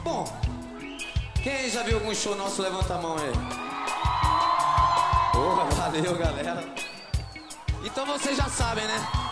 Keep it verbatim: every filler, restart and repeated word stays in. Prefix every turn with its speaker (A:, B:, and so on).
A: Bom, quem já viu algum show nosso, levanta a mão aí. Porra, valeu, galera. Então vocês já sabem, né?